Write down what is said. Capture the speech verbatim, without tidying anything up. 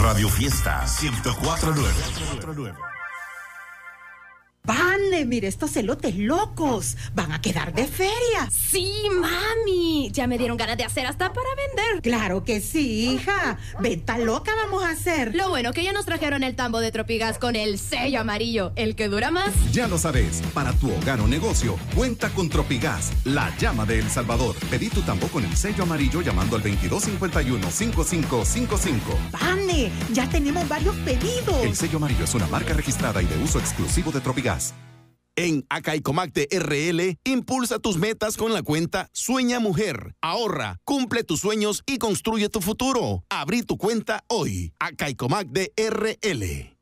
Radio Fiesta ciento cuatro punto nueve. Vane, mire estos elotes locos. Van a quedar de feria. Sí, mami. Ya me dieron ganas de hacer hasta para vender. Claro que sí, hija. Venta loca vamos a hacer. Lo bueno que ya nos trajeron el tambo de Tropigas con el sello amarillo, el que dura más. Ya lo sabes, para tu hogar o negocio, cuenta con Tropigas, la llama de El Salvador. Pedí tu tambo con el sello amarillo llamando al veintidós cincuenta y uno, cincuenta y cinco cincuenta y cinco. Vane, ya tenemos varios pedidos. El sello amarillo es una marca registrada y de uso exclusivo de Tropigas. En Acaicomac de R L, impulsa tus metas con la cuenta Sueña Mujer. Ahorra, cumple tus sueños y construye tu futuro. Abrí tu cuenta hoy. Acaicomac de R L.